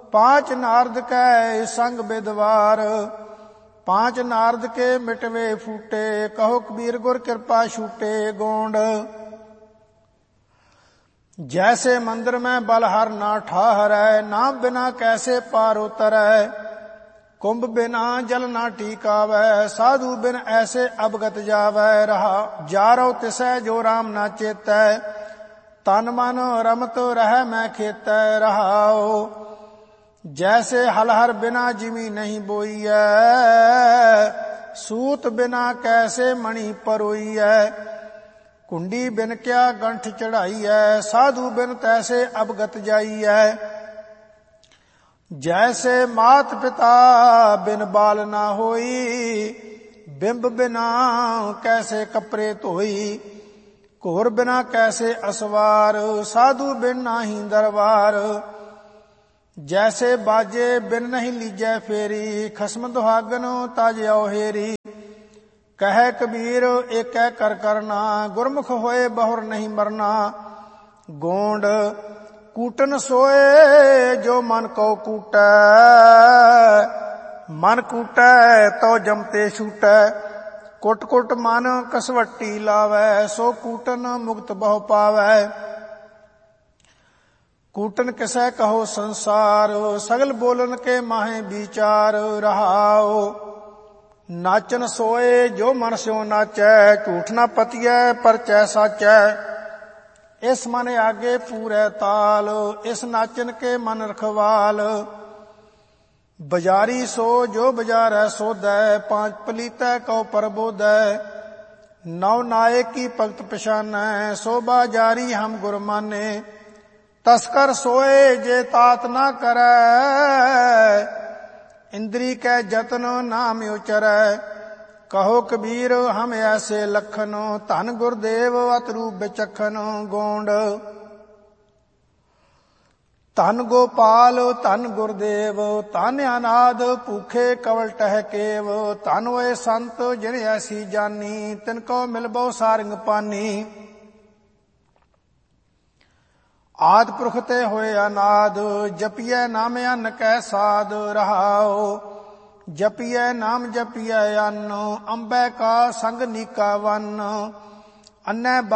पांच नारद कै संग बिदवार। पांच नारद के मिटवे फूटे, कहो कबीर गुर कृपा छूटे गोंड। जैसे मंदिर में बलहर ना ठहरै, नाम बिना कैसे पार उतरै। कुंभ बिना जल ना टीकावै, साधु बिन ऐसे अवगत जावै। रहा जारो तिसै जो राम ना चेतै, तन मन रमत रह मैं खेतै। रहाओ जैसे हलहर बिना जिमी नहीं बोईऐ, सूत बिना कैसे मणि परोईऐ। कुंडी बिन क्या गंठ चढ़ाईऐ, साधु बिन तैसे अवगत जाईऐ। जैसे मात पिता बिन बाल ना होई, बिंब बिना कैसे कपड़े धोई। घोर बिना कैसे असवार, साधु बिन नाही दरबार। जैसे बाजे बिन नहीं लीजै फेरी, खसम दुहागन ताज औहेरी। कह कबीर एक कर करना, गुरमुख होए बहुर नहीं मरना। गोंड कूटन सोए जो मन को कूटै, मन कूटै तो जमते छूटै। कुट कुट मन कसवट्टी लावै, सो कूटन मुक्त बहु पावै। कूटन किसै कहो संसार, सगल बोलन के माहे विचार। रहाओ नाचन सोए जो मन स्यो नाचै, झूठ ना पतियै परचै साचै। इस मन आगे पूरे ताल, इस नाचन के मन रखवाल। बजारी सो जो बजारै सोधै, पांच पलीतै कौ परबोधै। नौ नायक की भगत पछानै, सो बाजारी हम गुर माने। तस्कर सोए जे तात ना करै, इंद्री कै जतन नाम उचरै। कहो कबीर हम ऐसे लखन, धन गुरदेव अतरू बिचखन। गोंड धन गोपाल धन गुरदेव, धन अनाद भूखे कवल टह केव। धन होए संत जिन ऐसी जानी, तिनको मिलबो सारंग पानी। आद पुरख ते होए अनाद, जपिए नाम अन्न कै साध। रहाओ जपिए नाम जपिए अन्न, अंबे का संग नीका वन। अन्नै